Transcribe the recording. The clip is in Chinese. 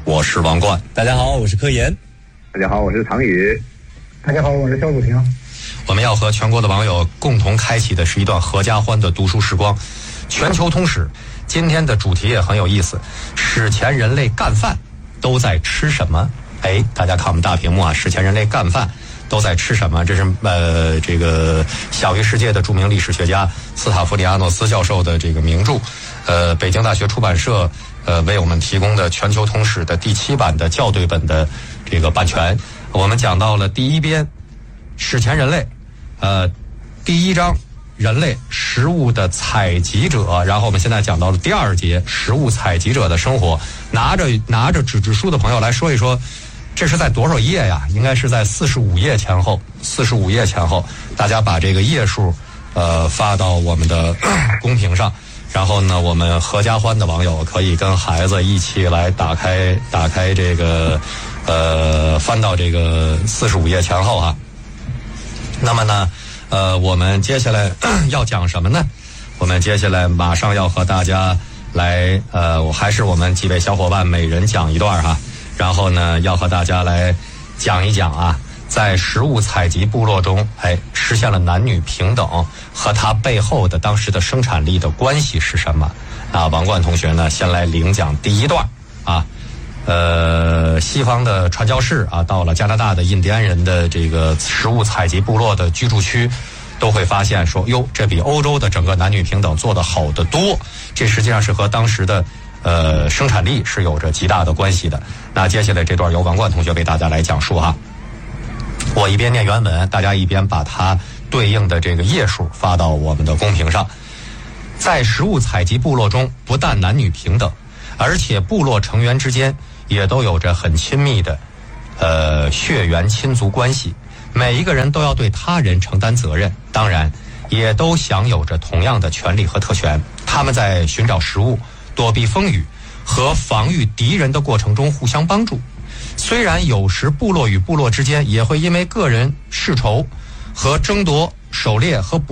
我是王冠。 大家好，我是柯岩。 大家好，我是唐宇。 大家好，我是肖祖平。 我们要和全国的网友共同开启的是一段合家欢的读书时光。全球通史，今天的主题也很有意思，史前人类干饭都在吃什么？大家看我们大屏幕啊，史前人类干饭都在吃什么？这是这个享誉世界的著名历史学家斯塔夫里亚诺斯教授的这个名著，北京大学出版社为我们提供的全球通史的第7版的校对本的这个版权。我们讲到了第一编史前人类，第1章人类食物的采集者，然后我们现在讲到了第2节食物采集者的生活。拿着纸质书的朋友来说一说，这是在多少页呀？应该是在45页前后。45页前后，大家把这个页数发到我们的公屏上，然后呢，我们合家欢的网友可以跟孩子一起来打开这个翻到这个45页前后啊。那么呢，我们接下来要讲什么呢？我们接下来马上要和大家来还是我们几位小伙伴每人讲一段哈，然后呢要和大家来讲一讲啊，在食物采集部落中实现了男女平等和它背后的当时的生产力的关系是什么。王冠同学呢先来领讲第1段啊。西方的传教士啊，到了加拿大的印第安人的这个食物采集部落的居住区，都会发现说，哟，这比欧洲的整个男女平等做得好得多。这实际上是和当时的生产力是有着极大的关系的。那接下来这段由王冠同学为大家来讲述哈。我一边念原文，大家一边把它对应的这个页数发到我们的公屏上。在食物采集部落中，不但男女平等，而且部落成员之间也都有着很亲密的血缘亲族关系，每一个人都要对他人承担责任，当然也都享有着同样的权利和特权。他们在寻找食物、躲避风雨和防御敌人的过程中互相帮助。虽然有时部落与部落之间也会因为个人世仇和争夺狩猎和